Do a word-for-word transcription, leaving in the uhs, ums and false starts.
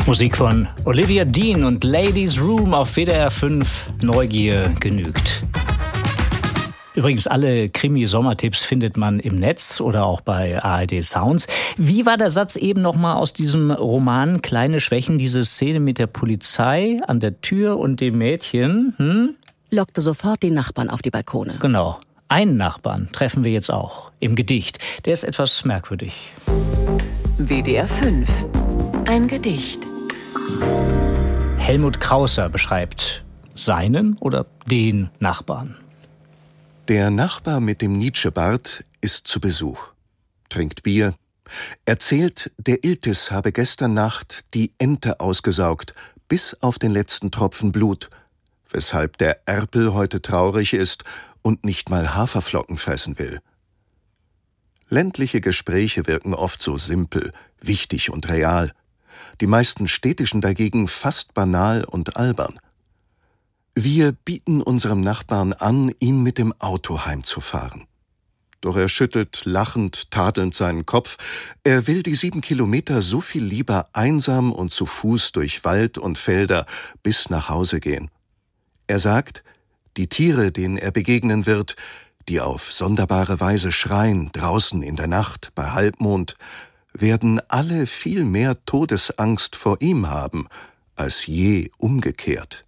Musik von Olivia Dean und Ladies Room auf W D R fünf. Neugier genügt. Übrigens, alle Krimi-Sommertipps findet man im Netz oder auch bei A R D Sounds. Wie war der Satz eben nochmal aus diesem Roman Kleine Schwächen? Diese Szene mit der Polizei an der Tür und dem Mädchen, hm? Lockte sofort die Nachbarn auf die Balkone. Genau. Einen Nachbarn treffen wir jetzt auch im Gedicht. Der ist etwas merkwürdig. W D R fünf. Ein Gedicht. Helmut Krauser beschreibt seinen oder den Nachbarn. Der Nachbar mit dem Nietzsche-Bart ist zu Besuch, trinkt Bier, erzählt, der Iltis habe gestern Nacht die Ente ausgesaugt, bis auf den letzten Tropfen Blut, weshalb der Erpel heute traurig ist und nicht mal Haferflocken fressen will. Ländliche Gespräche wirken oft so simpel, wichtig und real, die meisten städtischen dagegen fast banal und albern. Wir bieten unserem Nachbarn an, ihn mit dem Auto heimzufahren. Doch er schüttelt lachend, tadelnd seinen Kopf. Er will die sieben Kilometer so viel lieber einsam und zu Fuß durch Wald und Felder bis nach Hause gehen. Er sagt, die Tiere, denen er begegnen wird, die auf sonderbare Weise schreien, draußen in der Nacht, bei Halbmond, werden alle viel mehr Todesangst vor ihm haben, als je umgekehrt.